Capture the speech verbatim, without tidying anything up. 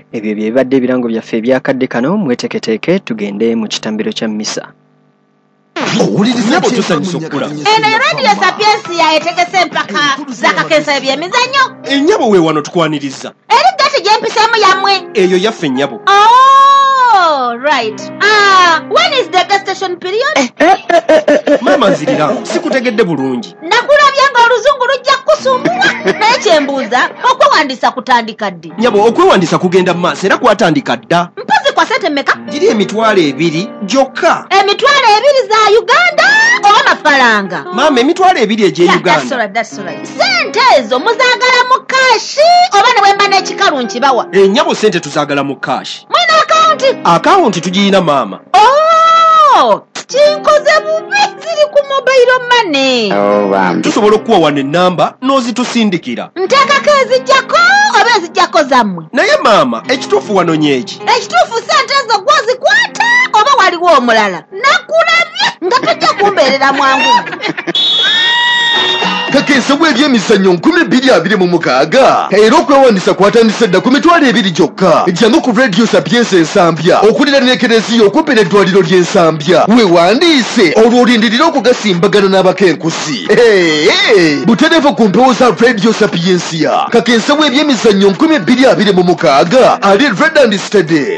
Ebyo bye bibadde ebirango byaffe ebyakadde kano mweteketeeke tugende mu kitambiro kya Misa. Owuliriza tusanyusa okula. Eno radio Sapiensia etegese empaka zakakensa ebyemizannyo. Ennyabo we wano tukwaniriza. Eri gati gyempiseemu yammwe. Eyo yaffe ennyabo. Oh, right. Ah, when is the gestation period? Mama nzirira, sikutegedde bulungi. Nakulabye nga oluzungu lujja kusumbuwa. Naye kyembuuza, okwewandiisa kutandika ddi? Nyabo, okwewandiisa kugenda mu maaso era kwatandika dda. Mpozi kwa sente mmeka? Giri emitwalo ebiri gyokka. Emitwalo ebiri za Uganda oba mafaranga? Mama, emitwalo ebiri egye Uganda. That's right, that's right. Sente ezo muzaagala mu kashi oba ne bwemba n'ekikalu nkibawa? Ennyabo sente tuzaagala mu kashi. Mwina akawunti? Akawunti tugiyina maama. Oh, kinkoze bubi ziri ku mobile money. Oh, bambi. Tusobola okuwa wano ennamba n'ozitusindikira. Nteekako ezijjako oba ezijjako zammwe? Naye maama, ekituufu wano nyeeki. Ekituufu sente ezo gwozikwata oba waliwo omulala? Nakulabye nga tojja kumbeerera mwangu. Kakensa bw'ebyemizannyo nkumi bbiri abiri mu mukaaga era okwewandiisa kwatandise dda ku mitwalo ebiri gyokka. Ejjangu ku Radio Sapiensia Ensambya okulira n'ekereziya okumpi n'eddwaliro ly'Ensambya. Weewandiise olwo olindirira okugasimbagana n'abakenkusi. Butereevu ku mpewo za Radio Sapiensia. Kakensa bw'ebyemizannyo nkumi bbiri abiri mu mukaaga ali Red and Steady.